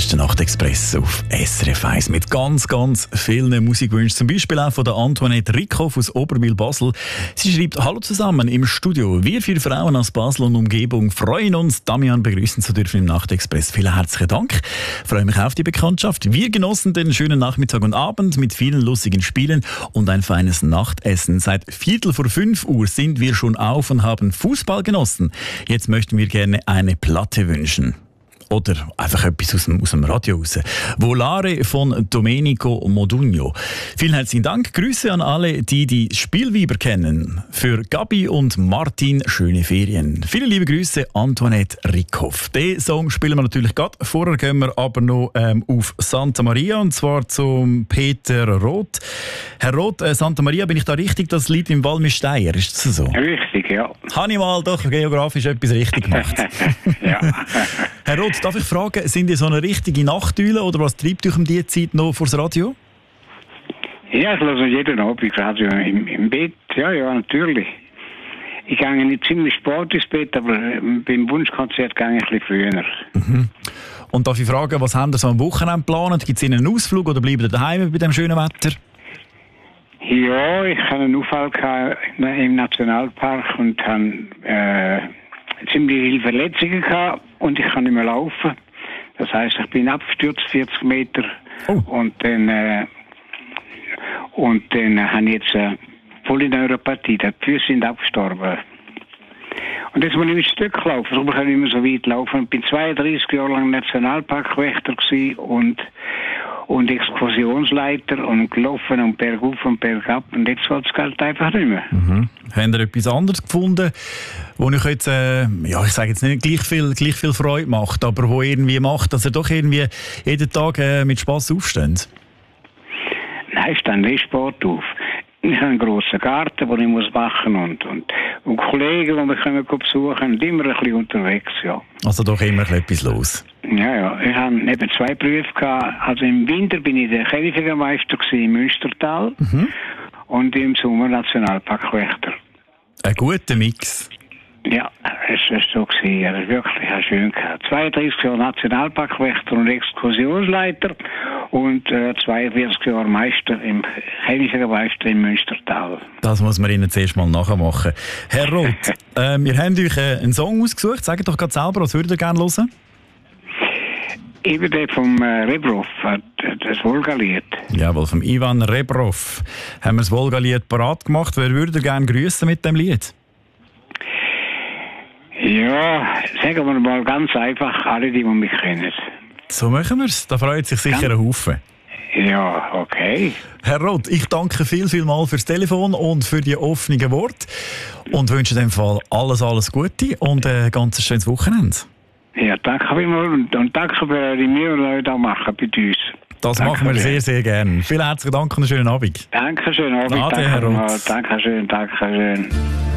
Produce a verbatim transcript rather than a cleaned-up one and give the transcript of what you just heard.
ist der Nachtexpress auf S R F eins mit ganz, ganz vielen Musikwünschen. Zum Beispiel auch von der Antoinette Rickhoff aus Oberwil-Basel. Sie schreibt: Hallo zusammen im Studio. Wir vier Frauen aus Basel und Umgebung freuen uns, Damian begrüßen zu dürfen im Nachtexpress. Vielen herzlichen Dank. Ich freue mich auf die Bekanntschaft. Wir genossen den schönen Nachmittag und Abend mit vielen lustigen Spielen und ein feines Nachtessen. Seit Viertel vor fünf Uhr sind wir schon auf und haben Fußball genossen. Jetzt möchten wir gerne eine Platte wünschen. Oder einfach etwas aus dem, aus dem Radio raus. Volare von Domenico Modugno. Vielen herzlichen Dank. Grüße an alle, die die Spielweiber kennen. Für Gabi und Martin schöne Ferien. Viele liebe Grüße, Antoinette Rickhoff. Den Song spielen wir natürlich gerade. Vorher gehen wir aber noch ähm, auf Santa Maria, und zwar zum Peter Roth. Herr Roth, äh, Santa Maria, bin ich da richtig? Das Lied im Walmisteier, ist das so? Richtig, ja. Habe ich mal doch geografisch etwas richtig gemacht? Ja. Herr Roth, darf ich fragen, sind ihr so eine richtige Nachteule oder was treibt euch um diese Zeit noch vor das Radio? Ja, ich höre jeden Abend Radio im, im Bett. Ja, ja, natürlich. Ich gehe nicht ziemlich spät ins Bett, aber beim Wunschkonzert gehe ich ein bisschen früher. Mhm. Und darf ich fragen, was haben ihr so am Wochenende geplant? Gibt es Ihnen einen Ausflug oder bleiben ihr daheim bei dem schönen Wetter? Ja, ich hatte einen Unfall im Nationalpark und habe äh, ziemlich viele Verletzungen gehabt und ich kann nicht mehr laufen. Das heisst, ich bin abgestürzt, vierzig Meter. Oh. Und dann, äh, und dann äh, habe ich jetzt äh, Polyneuropathie. Die Füße sind abgestorben. Und jetzt muss ich ein Stück laufen. Darum kann ich nicht mehr so weit laufen. Ich bin zweiunddreißig Jahre lang Nationalparkwächter gewesen und und Exkursionsleiter und gelaufen und bergauf und bergab. Und jetzt wird es halt einfach nicht mehr. Mhm. Haben ihr etwas anderes gefunden, wo ich jetzt, äh, ja, ich sage jetzt nicht gleich viel, gleich viel Freude macht, aber wo irgendwie macht, dass ihr doch irgendwie jeden Tag äh, mit Spass aufsteht? Nein, ich stehe nicht Sport auf. Ich habe einen grossen Garten, den ich muss machen und, und, und Kollegen, die wir können besuchen, und immer ein bisschen unterwegs, ja. Also doch immer etwas los? Ja, ja. Ich habe eben zwei Berufe gehabt. Also im Winter bin ich der Käfigmeister im Münstertal mhm. und im Sommer Nationalparkwächter. Ein guter Mix. Ja, es war so gewesen. Ja, das ist wirklich schön gehabt. zweiunddreißig Jahre Nationalparkwächter und Exkursionsleiter und äh, zweiundvierzig Jahre Meister im Käfigmeister im Münstertal. Das muss man Ihnen zuerst mal nachmachen. Herr Roth, äh, wir haben euch äh, einen Song ausgesucht. Sagt doch gerade selber, was würdet ihr gerne hören? Eben der vom äh, Rebrov, äh, das Volga-Lied. Jawohl, vom Ivan Rebrov haben wir das Volga-Lied parat gemacht. Wer würde gerne grüßen mit dem Lied? Ja, sagen wir mal ganz einfach, alle, die mich kennen. So machen wir es. Da freut sich sicher ein Haufen. Ja, okay. Herr Roth, ich danke viel, viel mal fürs Telefon und für die offenen Worte und wünsche in dem Fall alles, alles Gute und ein ganz schönes Wochenende. Ja, danke vielmals und, und danke für die Mühe, die Leute da machen bei uns. Das danke machen wir sehr, sehr gerne. Vielen herzlichen Dank und einen schönen Abend. Danke schön, Abend. Ade, Herr Roth. Danke schön, danke schön.